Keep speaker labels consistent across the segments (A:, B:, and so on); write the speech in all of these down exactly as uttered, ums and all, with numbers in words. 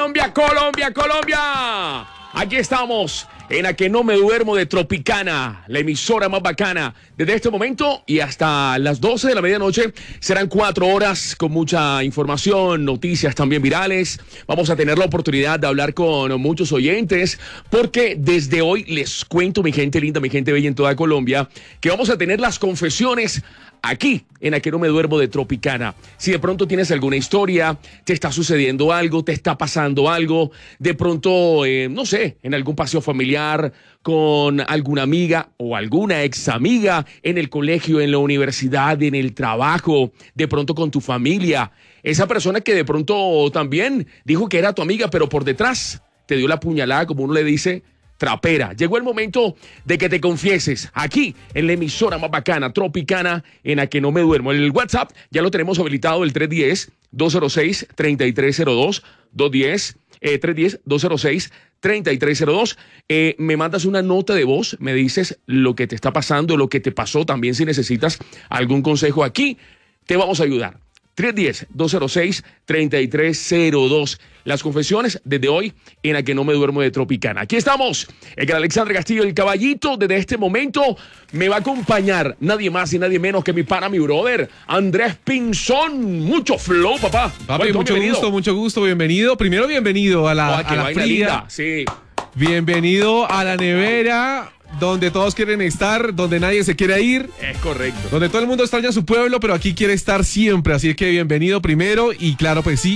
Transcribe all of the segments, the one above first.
A: Colombia, Colombia, Colombia. Aquí estamos en A Que No Me Duermo de Tropicana, la emisora más bacana. Desde este momento y hasta las doce de la medianoche serán cuatro horas con mucha información, noticias también virales. Vamos a tener la oportunidad de hablar con muchos oyentes porque desde hoy les cuento, mi gente linda, mi gente bella en toda Colombia, que vamos a tener las confesiones aquí, en A Que No Me Duermo de Tropicana. Si de pronto tienes alguna historia, te está sucediendo algo, te está pasando algo, de pronto, eh, no sé, en algún paseo familiar, con alguna amiga o alguna ex amiga, en el colegio, en la universidad, en el trabajo, de pronto con tu familia. Esa persona que de pronto también dijo que era tu amiga, pero por detrás te dio la puñalada, como uno le dice, trapera. Llegó el momento de que te confieses aquí en la emisora más bacana, Tropicana, en A Que No Me Duermo. El WhatsApp ya lo tenemos habilitado, el tres uno cero, dos cero seis, tres tres cero dos, dos uno cero, eh, tres uno cero, dos cero seis, tres tres cero dos. Eh, me mandas una nota de voz, me dices lo que te está pasando, lo que te pasó, también si necesitas algún consejo aquí, te vamos a ayudar. tres uno cero, dos cero seis, tres tres cero dos. Las confesiones desde hoy en A Que No Me Duermo de Tropicana. Aquí estamos, el gran Alexandre Castillo, el caballito. Desde este momento me va a acompañar nadie más y nadie menos que mi pana, mi brother, Andrés Pinzón. Mucho flow, papá.
B: Papi, mucho bienvenido. gusto, mucho gusto, bienvenido. Primero, bienvenido a la,
A: oh,
B: a la fría.
A: Linda. Sí.
B: Bienvenido a la nevera, donde todos quieren estar, donde nadie se quiere ir.
A: Es correcto.
B: Donde todo el mundo extraña su pueblo, pero aquí quiere estar siempre. Así que bienvenido primero y claro, pues sí,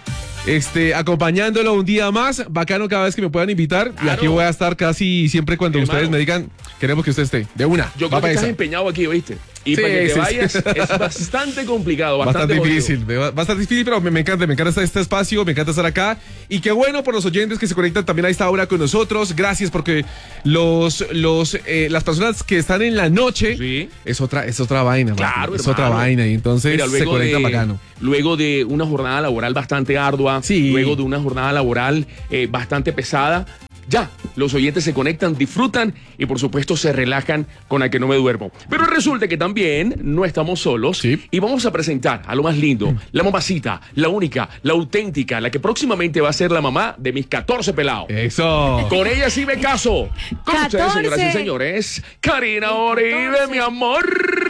B: este, acompañándolo un día más. Bacano cada vez que me puedan invitar. Claro. Y aquí voy a estar casi siempre cuando Hermano. ustedes me digan, queremos que usted esté. De una.
A: Yo creo que estás empeñado aquí, ¿oíste? Y sí, para que te sí, vayas sí. es bastante complicado, bastante,
B: bastante difícil, va a estar difícil, pero me, me encanta, me encanta este espacio, me encanta estar acá. Y qué bueno por los oyentes que se conectan también a esta hora con nosotros. Gracias porque los, los, eh, las personas que están en la noche sí. es otra, es otra vaina,
A: claro,
B: es otra vaina y entonces
A: Mira,
B: se conectan
A: de,
B: bacano.
A: Luego de una jornada laboral bastante ardua,
B: sí.
A: luego de una jornada laboral eh, bastante pesada, ya, los oyentes se conectan, disfrutan y por supuesto se relajan con A Que No Me Duermo. Pero resulta que también no estamos solos
B: sí.
A: y vamos a presentar a lo más lindo, la mamacita, la única, la auténtica, la que próximamente va a ser la mamá de mis catorce pelados.
B: Eso.
A: Con ella sí me caso. Con
C: catorce.
A: ustedes, señoras y señores, Karina Oribe, mi amor.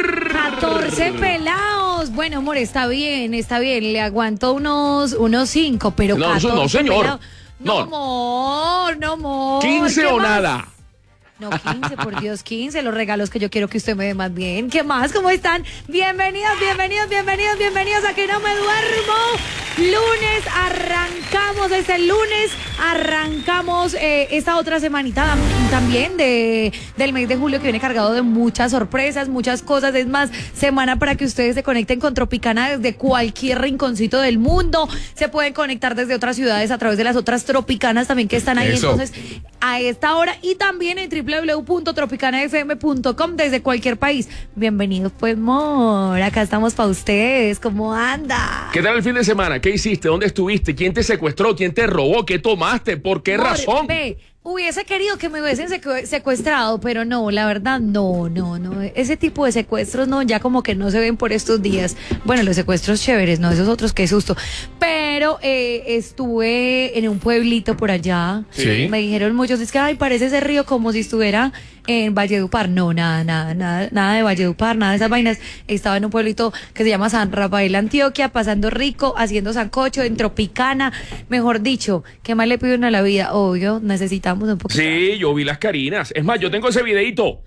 C: catorce pelados. Bueno, amor, está bien, está bien. Le aguanto unos, unos cinco, pero
A: no,
C: catorce
A: no, señor.
C: pelados. No, amor, no, amor.
A: quince o
C: más?
A: nada.
C: No, quince, por Dios, quince, los regalos que yo quiero que usted me dé más bien. ¿Qué más? ¿Cómo están? Bienvenidos, bienvenidos, bienvenidos, bienvenidos a Que No Me Duermo. Lunes, arrancamos este lunes, arrancamos eh, esta otra semanita también de, del mes de julio que viene cargado de muchas sorpresas, muchas cosas. Es más, semana para que ustedes se conecten con Tropicana desde cualquier rinconcito del mundo. Se pueden conectar desde otras ciudades a través de las otras Tropicanas también que están ahí.
B: Eso.
C: Entonces, a esta hora y también en doble u doble u doble u punto tropicana f m punto com desde cualquier país. Bienvenidos, pues, amor. Acá estamos para ustedes. ¿Cómo anda?
A: ¿Qué tal el fin de semana? ¿Qué hiciste? ¿Dónde estuviste? ¿Quién te secuestró? ¿Quién te robó? ¿Qué tomaste? ¿Por qué
C: Amor,
A: razón?
C: Ve, hubiese querido que me hubiesen secu- secuestrado, pero no, la verdad, no, no, no. Ese tipo de secuestros, no, ya como que no se ven por estos días. Bueno, los secuestros chéveres, no, esos otros, qué susto. Pero eh, estuve en un pueblito por allá.
B: Sí.
C: Me dijeron muchos, es que, ay, parece ese río como si estuviera en Valledupar. No, nada, nada, nada, nada de Valledupar, nada de esas vainas. Estaba en un pueblito que se llama San Rafael, Antioquia, pasando rico, haciendo sancocho, en Tropicana. Mejor dicho, ¿qué más le pido uno a la vida? Obvio, necesitamos un poquito.
A: Sí, yo vi las Carinas. Es más, yo tengo ese videito.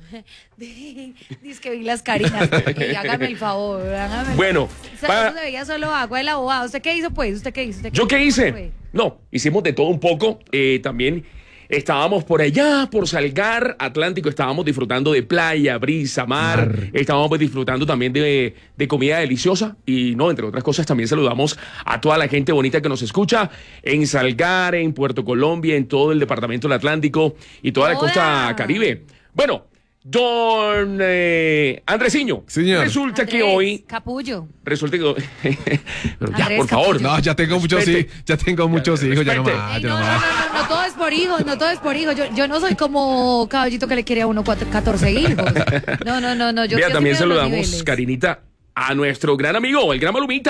C: Dice que vi las Carinas. Y hágame el favor, hágame.
A: Bueno,
C: O sea,
A: para-
C: no se veía solo agua del abogado. ¿Usted qué hizo, pues? ¿Usted qué hizo? ¿Usted
A: ¿yo qué hice?
C: fue?
A: No, hicimos de todo un poco. Eh, también estábamos por allá, por Salgar Atlántico. Estábamos disfrutando de playa, brisa, mar.
B: Mar.
A: Estábamos pues, disfrutando también de, de comida deliciosa. Y no, entre otras cosas, también saludamos a toda la gente bonita que nos escucha en Salgar, en Puerto Colombia, en todo el departamento del Atlántico y toda la
C: Hola.
A: costa Caribe. Bueno, don eh, Andresiño,
B: Señor.
A: resulta
C: Andrés,
A: que hoy...
C: Capullo.
A: Resulta que... Pero ya,
C: Andrés
A: por favor.
C: Capullo.
B: No, ya tengo muchos
A: Respete.
B: hijos, ya tengo muchos
A: Ya,
B: hijos, ya no
A: respete.
B: más,
C: Ey,
B: ya
C: no,
B: no
C: no, no,
B: más.
C: no, no todo es por hijos, no todo es por hijos. Yo, yo no soy como caballito que le quiere a uno cuatro, catorce hijos. No, no, no, no. Yo,
A: Mira,
C: yo sí
A: también
C: mido los
A: saludamos,
C: niveles.
A: Karinita, a nuestro gran amigo, el gran Malumita.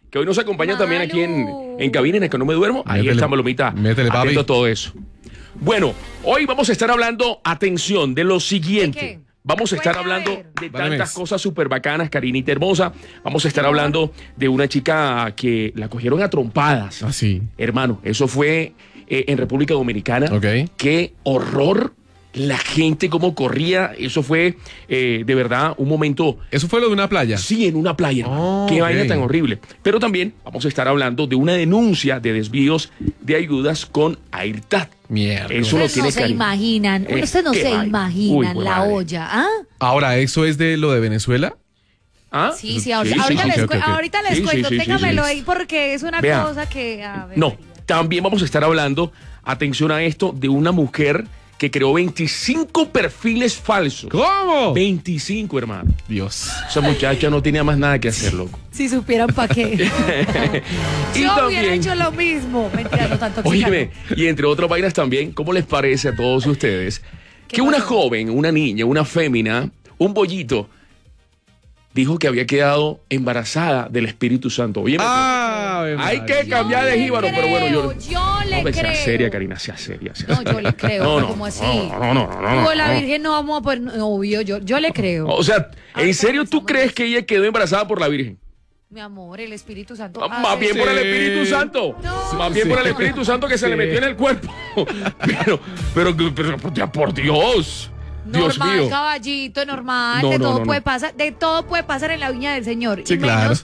A: que hoy nos acompaña
C: Malu.
A: también aquí en, en cabina, en el que no me duermo. Ahí
B: Métele,
A: está Malomita,
B: métele, papi.
A: atento a todo eso. Bueno, hoy vamos a estar hablando, atención, de lo siguiente.
C: ¿De qué?
A: Vamos a estar
C: Cuente a
A: hablando
C: ver.
A: de
B: Dale,
A: tantas
B: Mex.
A: cosas súper bacanas, Karinita hermosa. Vamos a estar hablando de una chica que la cogieron a trompadas.
B: Ah, sí.
A: Hermano, eso fue eh, en República Dominicana.
B: Ok.
A: Qué horror. La gente cómo corría. Eso fue eh, de verdad un momento.
B: Eso fue lo de una playa.
A: Sí, en una playa.
B: Oh,
A: Qué
B: ok.
A: vaina tan horrible. Pero también vamos a estar hablando de una denuncia de desvíos de ayudas con AirTag.
B: Mierda.
A: Eso lo
C: Ustedes
A: tiene
C: no se
A: Karin.
C: imaginan,
A: Eh,
C: ustedes no
A: qué
C: se
A: vaina.
C: imaginan
A: Uy, jue
C: la
A: madre.
C: olla, ¿ah?
B: Ahora, ¿eso es de lo de Venezuela?
A: ¿Ah?
C: Sí, sí, ahorita,
A: Sí,
C: ahorita
A: sí,
C: les,
B: sí,
C: cu-
B: ok, ok.
C: ahorita les
A: Sí, sí,
C: cuento,
A: sí, sí,
C: téngamelo
A: sí.
C: ahí porque es una
A: Vea.
C: cosa que... a ver,
A: No, también vamos a estar hablando, atención a esto, de una mujer que creó veinticinco perfiles falsos.
B: ¿Cómo?
A: veinticinco, hermano.
B: Dios.
A: Esa muchacha no tenía más nada que hacer, loco.
C: Si supieran para qué.
A: Y
C: Yo hubiera
A: también-
C: hecho lo mismo. Mentira, no tanto.
A: Óyeme, y entre otras vainas también, ¿cómo les parece a todos ustedes
C: ¿Qué
A: que una
C: pasó?
A: joven, una niña, una fémina, un bollito, dijo que había quedado embarazada del Espíritu Santo? Oye,
B: Ah,
A: hay que cambiar de jíbaro, pero bueno, yo...
C: Yo le
A: No, pues, sea
C: creo.
A: seria, Karina, sea seria. sea
C: No,
A: seria.
C: yo le creo,
A: No,
C: pero
A: no,
C: como así.
A: No, no, no, no, no,
C: Digo, la
A: no.
C: Virgen no vamos a poder. No, obvio, yo, yo le creo.
A: O sea, ¿en
C: Ahorita
A: serio tú
C: pensamos
A: crees
C: en
A: que ella quedó embarazada por la Virgen?
C: Mi amor, el Espíritu Santo.
A: Ah, Más
C: hace-
A: bien por el
B: Sí.
A: Espíritu Santo.
C: No.
A: Más bien por el
B: Sí.
A: Espíritu Santo que se le
B: Sí.
A: metió en el cuerpo. Pero, pero, pero, pero, por Dios. Dios
C: Normal,
A: mío.
C: caballito, normal.
A: No,
C: de
A: no,
C: todo
A: no,
C: puede
A: no.
C: pasar, de todo puede pasar en la viña del Señor.
B: Sí,
C: y menos
B: claro.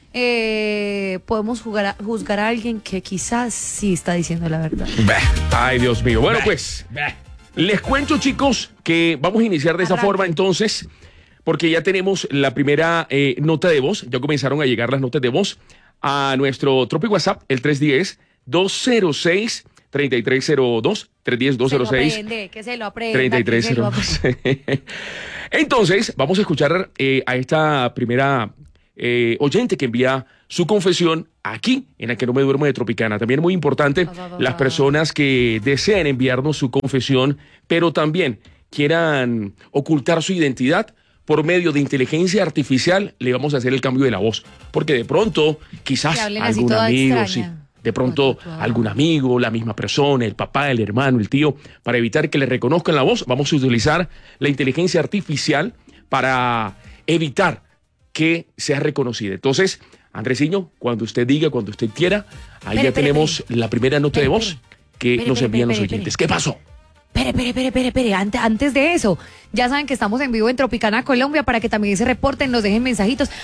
C: eh, podemos jugar a- juzgar a alguien que quizás sí está diciendo la verdad.
A: Ay, Dios mío. Bueno, pues, les cuento, chicos, que vamos a iniciar de esta
C: Arranque.
A: forma entonces, porque ya tenemos la primera eh, nota de voz. Ya comenzaron a llegar las notas de voz a nuestro Tropi WhatsApp, el tres uno cero, dos cero seis, tres tres cero dos, tres uno cero, dos cero seis.
C: Se lo aprende, que se lo aprenda.
A: treinta y
C: que
A: tres
C: se lo
A: cero
C: aprenda.
A: dos. Entonces, vamos a escuchar eh, a esta primera eh, oyente que envía su confesión aquí, en la que no me duermo de Tropicana. También muy importante,
C: Va, va, va,
A: las
C: va.
A: personas que desean enviarnos su confesión, pero también quieran ocultar su identidad. Por medio de inteligencia artificial le vamos a hacer el cambio de la voz. Porque de pronto, quizás
C: Que hablen así
A: algún
C: toda
A: amigo, sí,
C: extraña.
A: de pronto
C: Toda, toda.
A: algún amigo, la misma persona, el papá, el hermano, el tío, para evitar que le reconozcan la voz, vamos a utilizar la inteligencia artificial para evitar que sea reconocida. Entonces, Andresiño, cuando usted diga, cuando usted quiera, ahí
C: Espere,
A: ya
C: espere,
A: tenemos
C: espere.
A: la primera nota de
C: Espere,
A: voz
C: espere.
A: que
C: Espere,
A: nos
C: espere,
A: envían los
C: espere,
A: oyentes.
C: espere.
A: ¿Qué pasó?
C: Espere, espere, espere, espere, espere. Ante- Antes de eso, ya saben que estamos en vivo en Tropicana Colombia para que también se reporten, nos dejen mensajitos.